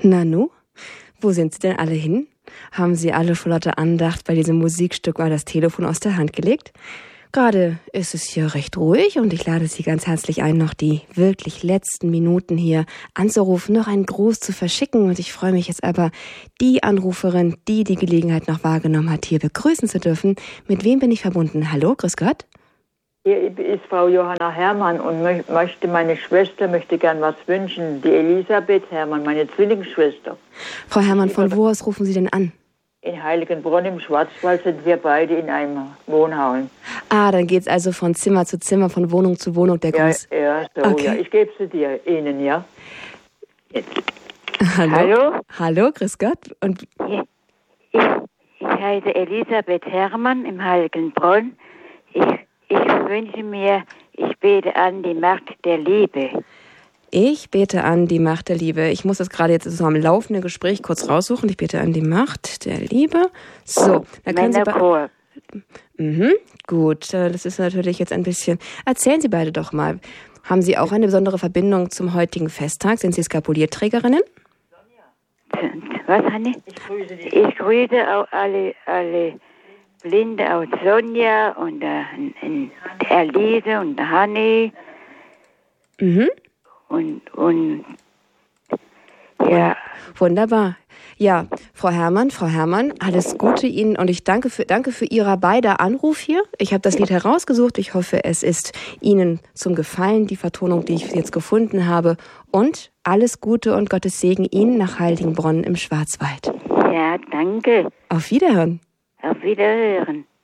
Nanu, wo sind Sie denn alle hin? Haben Sie alle vor lauter Andacht bei diesem Musikstück mal das Telefon aus der Hand gelegt? Gerade ist es hier recht ruhig und ich lade Sie ganz herzlich ein, noch die wirklich letzten Minuten hier anzurufen, noch einen Gruß zu verschicken. Und ich freue mich jetzt aber, die Anruferin, die die Gelegenheit noch wahrgenommen hat, hier begrüßen zu dürfen. Mit wem bin ich verbunden? Hallo, grüß Gott. Hier ist Frau Johanna Herrmann und meine Schwester möchte gern was wünschen. Die Elisabeth Herrmann, meine Zwillingsschwester. Frau Herrmann, von wo aus rufen Sie denn an? In Heiligenbronn im Schwarzwald sind wir beide in einem Wohnhaus. Ah, dann geht's also von Zimmer zu Zimmer, von Wohnung zu Wohnung, der Gruß. Ja, so, okay. Ja. Ich gebe sie Ihnen, ja. Jetzt. Hallo? Hallo, grüß Gott. Und ich heiße Elisabeth Herrmann im Heiligenbronn. Ich wünsche mir, ich bete an die Macht der Liebe. Ich bete an die Macht der Liebe. Ich muss das gerade jetzt so am laufenden Gespräch kurz raussuchen. Ich bete an die Macht der Liebe. So, da können Sie gut, das ist natürlich jetzt ein bisschen... Erzählen Sie beide doch mal. Haben Sie auch eine besondere Verbindung zum heutigen Festtag? Sind Sie Skapulierträgerinnen? Was, Hanni? Ich grüße auch alle Blinde aus Sonja und Elise und Hanni. Und ja. Wunderbar. Ja, Frau Herrmann, alles Gute Ihnen und ich danke für Ihrer beider Anruf hier. Ich habe das Lied herausgesucht. Ich hoffe, es ist Ihnen zum Gefallen, die Vertonung, die ich jetzt gefunden habe. Und alles Gute und Gottes Segen Ihnen nach Heiligenbronn im Schwarzwald. Ja, danke. Auf Wiederhören. Auf Wiederhören.